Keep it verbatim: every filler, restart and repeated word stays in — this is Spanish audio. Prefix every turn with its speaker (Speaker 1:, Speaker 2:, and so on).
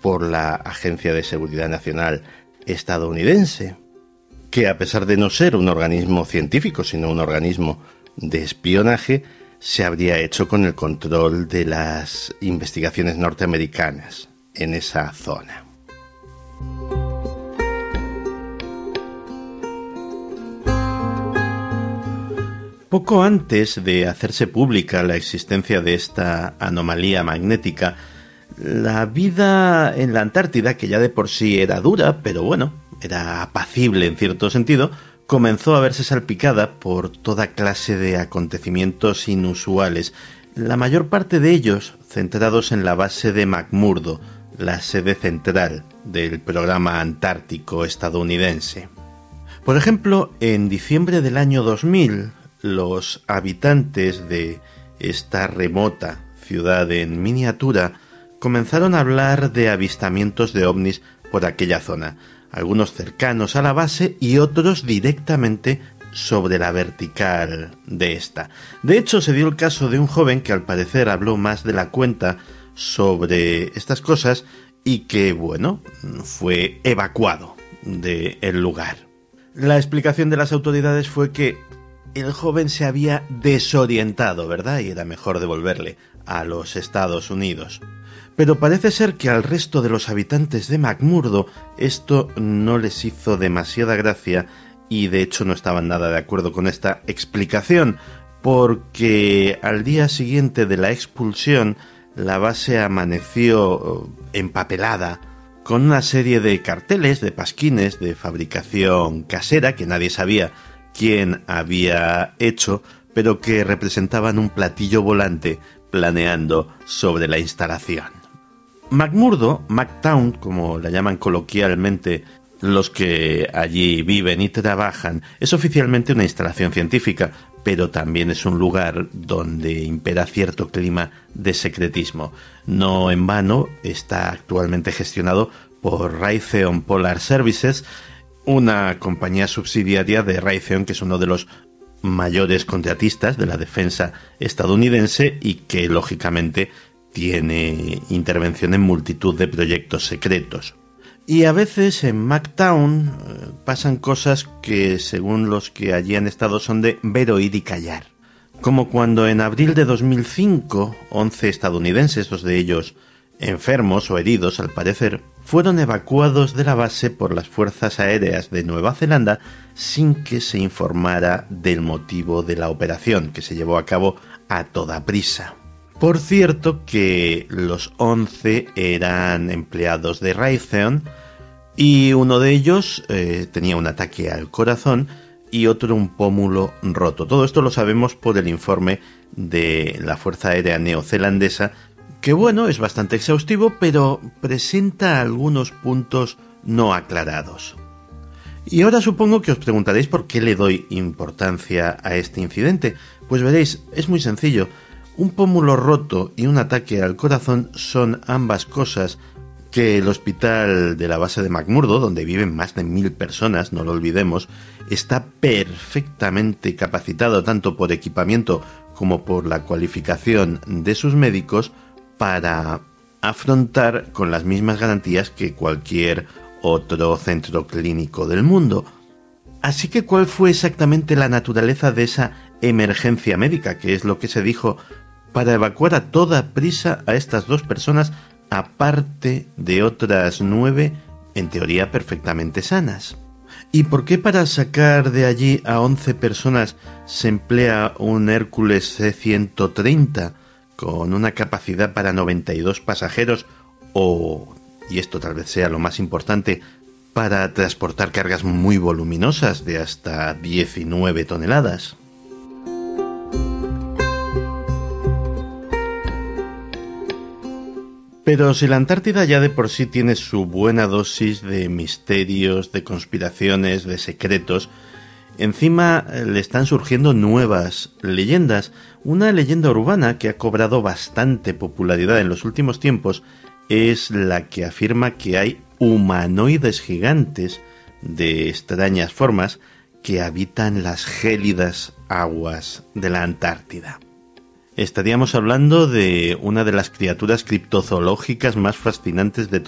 Speaker 1: por la Agencia de Seguridad Nacional estadounidense, que a pesar de no ser un organismo científico, sino un organismo de espionaje, se habría hecho con el control de las investigaciones norteamericanas en esa zona. Poco antes de hacerse pública la existencia de esta anomalía magnética, la vida en la Antártida, que ya de por sí era dura, pero bueno, era apacible en cierto sentido, comenzó a verse salpicada por toda clase de acontecimientos inusuales, la mayor parte de ellos centrados en la base de McMurdo, la sede central del programa antártico estadounidense. Por ejemplo, en diciembre del año dos mil, los habitantes de esta remota ciudad en miniatura comenzaron a hablar de avistamientos de ovnis por aquella zona, algunos cercanos a la base y otros directamente sobre la vertical de esta. De hecho, se dio el caso de un joven que al parecer habló más de la cuenta sobre estas cosas y que, bueno, fue evacuado del lugar. La explicación de las autoridades fue que el joven se había desorientado, ¿verdad? Y era mejor devolverle a los Estados Unidos. Pero parece ser que al resto de los habitantes de McMurdo esto no les hizo demasiada gracia y de hecho no estaban nada de acuerdo con esta explicación, porque al día siguiente de la expulsión la base amaneció empapelada con una serie de carteles, de pasquines de fabricación casera que nadie sabía quién había hecho, pero que representaban un platillo volante planeando sobre la instalación. McMurdo, McTown, como la llaman coloquialmente los que allí viven y trabajan, es oficialmente una instalación científica, pero también es un lugar donde impera cierto clima de secretismo. No en vano está actualmente gestionado por Raytheon Polar Services, una compañía subsidiaria de Raytheon, que es uno de los mayores contratistas de la defensa estadounidense y que, lógicamente, tiene intervención en multitud de proyectos secretos. Y a veces en McTown eh, pasan cosas que, según los que allí han estado, son de ver, oír y callar. Como cuando en abril de dos mil cinco, once estadounidenses, dos de ellos enfermos o heridos al parecer, fueron evacuados de la base por las fuerzas aéreas de Nueva Zelanda sin que se informara del motivo de la operación, que se llevó a cabo a toda prisa. Por cierto que los once eran empleados de Raytheon y uno de ellos eh, tenía un ataque al corazón y otro un pómulo roto. Todo esto lo sabemos por el informe de la Fuerza Aérea Neozelandesa, que bueno, es bastante exhaustivo, pero presenta algunos puntos no aclarados. Y ahora supongo que os preguntaréis por qué le doy importancia a este incidente. Pues veréis, es muy sencillo. Un pómulo roto y un ataque al corazón son ambas cosas que el hospital de la base de McMurdo, donde viven más de mil personas, no lo olvidemos, está perfectamente capacitado tanto por equipamiento como por la cualificación de sus médicos para afrontar con las mismas garantías que cualquier otro centro clínico del mundo. Así que, ¿cuál fue exactamente la naturaleza de esa emergencia médica? Que es lo que se dijo para evacuar a toda prisa a estas dos personas, aparte de otras nueve, en teoría perfectamente sanas. ¿Y por qué para sacar de allí a once personas se emplea un Hércules C ciento treinta con una capacidad para noventa y dos pasajeros o, y esto tal vez sea lo más importante, para transportar cargas muy voluminosas de hasta diecinueve toneladas? Pero si la Antártida ya de por sí tiene su buena dosis de misterios, de conspiraciones, de secretos, encima le están surgiendo nuevas leyendas. Una leyenda urbana que ha cobrado bastante popularidad en los últimos tiempos es la que afirma que hay humanoides gigantes de extrañas formas que habitan las gélidas aguas de la Antártida. Estaríamos hablando de una de las criaturas criptozoológicas más fascinantes de